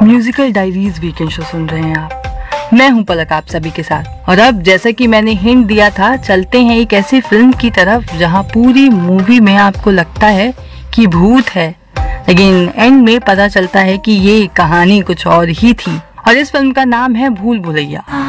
Musical diaries weekend show सुन रहे हैं आप। मैं हूं पलक आप सभी के साथ। और अब जैसा कि मैंने हिंट दिया था, चलते हैं एक ऐसी फिल्म की तरफ जहां पूरी मूवी में आपको लगता है कि भूत है, लेकिन एंड में पता चलता है कि ये कहानी कुछ और ही थी। और इस फिल्म का नाम है भूल भुलैया।